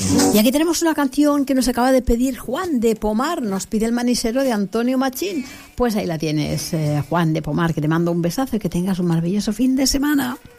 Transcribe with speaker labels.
Speaker 1: Y aquí tenemos una canción que nos acaba de pedir Juan de Pomar, nos pide el manisero de Antonio Machín. Pues ahí la tienes, Juan de Pomar, que te mando un besazo y que tengas un maravilloso fin de semana.